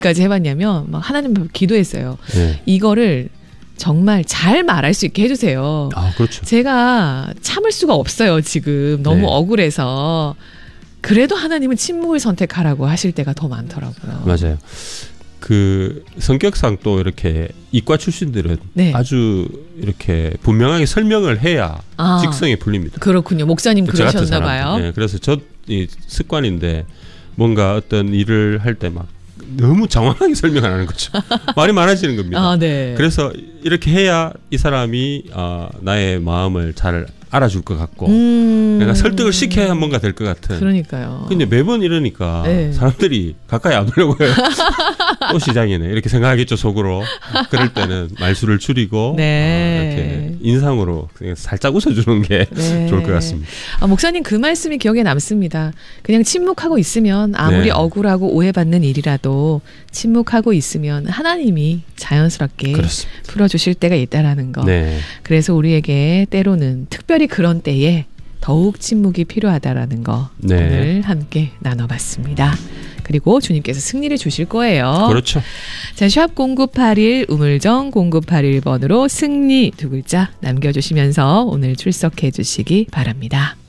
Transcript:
까지 해봤냐면 막 하나님 앞에 기도했어요. 네. 이거를 정말 잘 말할 수 있게 해주세요. 아, 그렇죠. 제가 참을 수가 없어요. 지금 너무 네. 억울해서. 그래도 하나님은 침묵을 선택하라고 하실 때가 더 많더라고요. 맞아요. 그 성격상 또 이렇게 이과 출신들은 네. 아주 이렇게 분명하게 설명을 해야 직성이 풀립니다. 그렇군요. 목사님 그러셨나 봐요. 네, 그래서 이 습관인데 뭔가 어떤 일을 할 때 막 너무 장황하게 설명 안 하는 거죠. 말이 많아지는 겁니다. 네. 그래서 이렇게 해야 이 사람이 나의 마음을 잘 알아줄 것 같고 그러니까 설득을 시켜야 뭔가 될 것 같은. 그러니까요. 근데 매번 이러니까 네. 사람들이 가까이 안 오려고 해요. 또 시장이네 이렇게 생각하겠죠 속으로. 그럴 때는 말수를 줄이고 이렇게 인상으로 그냥 살짝 웃어주는 게 좋을 것 같습니다. 목사님 그 말씀이 기억에 남습니다. 그냥 침묵하고 있으면 아무리 억울하고 오해받는 일이라도 침묵하고 있으면 하나님이 자연스럽게 그렇습니다. 풀어주실 때가 있다라는 거. 네. 그래서 우리에게 때로는 특별히 그런 때에 더욱 침묵이 필요하다라는 거 오늘 함께 나눠봤습니다. 그리고 주님께서 승리를 주실 거예요. 그렇죠. 자, 샵 0981 우물정 0981번으로 승리 두 글자 남겨주시면서 오늘 출석해 주시기 바랍니다.